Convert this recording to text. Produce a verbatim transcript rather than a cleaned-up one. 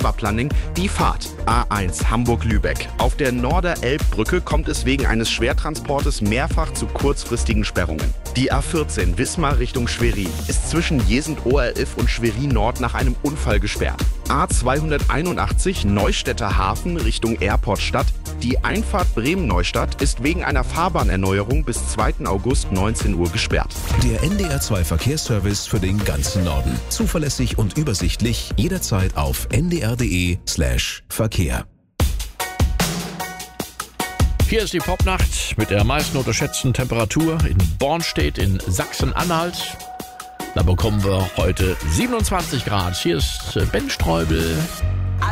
Aquaplaning die Fahrt. A eins Hamburg-Lübeck. Auf der Norder-Elbbrücke kommt es wegen eines Schwertransportes mehrfach zu kurzfristigen Sperrungen. Die A vierzehn Wismar Richtung Schwerin ist zwischen Jesend-O R F und Schwerin-Nord nach einem Unfall gesperrt. A zweihunderteinundachtzig Neustädter Hafen Richtung Airportstadt. Die Einfahrt Bremen-Neustadt ist wegen einer Fahrbahnerneuerung bis zweiten August neunzehn Uhr gesperrt. Der N D R zwei Verkehrsservice für den ganzen Norden. Zuverlässig und übersichtlich, jederzeit auf n d r punkt d e slash Verkehr. Hier ist die Popnacht mit der am meisten unterschätzten Temperatur in Bornstedt in Sachsen-Anhalt. Da bekommen wir heute siebenundzwanzig Grad. Hier ist Ben Streubel.